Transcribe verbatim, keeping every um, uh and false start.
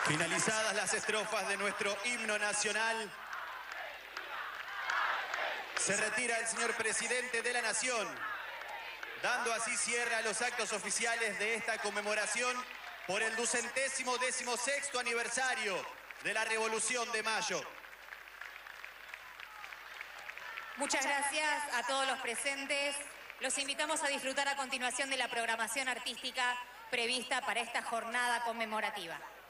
Finalizadas las estrofas de nuestro himno nacional, se retira el señor presidente de la Nación, dando así cierre a los actos oficiales de esta conmemoración por el ducentésimo décimo sexto aniversario de la Revolución de Mayo. Muchas gracias a todos los presentes. Los invitamos a disfrutar a continuación de la programación artística prevista para esta jornada conmemorativa.